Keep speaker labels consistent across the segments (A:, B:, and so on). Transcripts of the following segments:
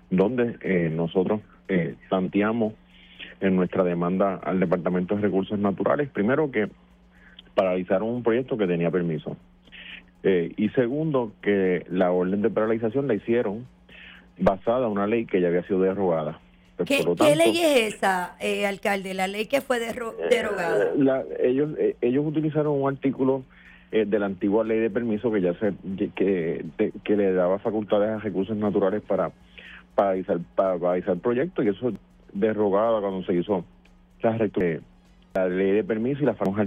A: donde nosotros planteamos en nuestra demanda al Departamento de Recursos Naturales, primero que paralizaron un proyecto que tenía permiso, y segundo que la orden de paralización la hicieron basada en una ley que ya había sido derogada. Pues, por lo
B: ¿Qué
A: tanto,
B: ley es esa, alcalde? La ley que fue derogada.
A: ellos utilizaron un artículo de la antigua ley de permiso que ya que le daba facultades a Recursos Naturales para paralizar proyectos, y eso derogada cuando se hizo la ley de permiso, y la fuimos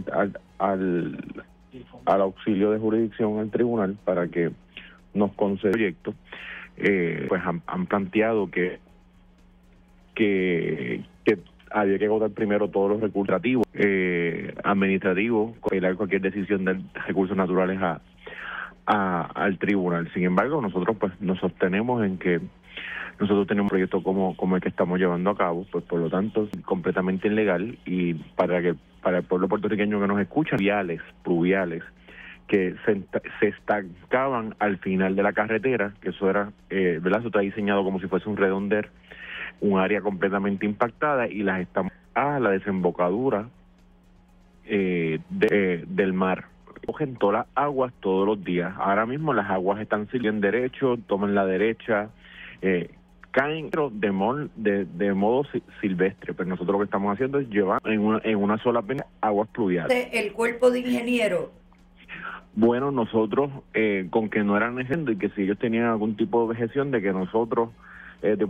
A: al auxilio de jurisdicción al tribunal para que nos conceda el proyecto. Pues han planteado que había que agotar primero todos los recursos administrativos, apelar cualquier decisión de recursos naturales al tribunal. Sin embargo, nosotros pues nos sostenemos en que nosotros tenemos un proyecto como el que estamos llevando a cabo, pues por lo tanto completamente ilegal, y para el pueblo puertorriqueño que nos escucha, pluviales que se estancaban al final de la carretera, que eso era, ¿verdad? Eso está diseñado como si fuese un redonder, un área completamente impactada, y las estamos a la desembocadura del mar. Cogen todas las aguas todos los días. Ahora mismo las aguas están siguiendo derecho, toman la derecha, caen de modo silvestre, pero nosotros lo que estamos haciendo es llevar en una sola pena aguas pluviales.
B: El cuerpo de ingenieros.
A: Bueno, nosotros, con que no eran necesidad, y que si ellos tenían algún tipo de objeción de que nosotros